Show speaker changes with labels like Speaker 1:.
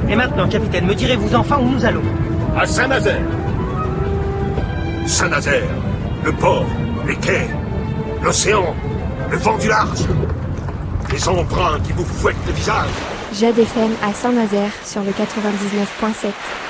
Speaker 1: Et maintenant, capitaine, me direz-vous enfin où nous allons?
Speaker 2: À Saint-Nazaire. Saint-Nazaire, le port, les quais, l'océan, le vent du large, les embruns qui vous fouettent le visage.
Speaker 3: Jade FM à Saint-Nazaire sur le 99.7.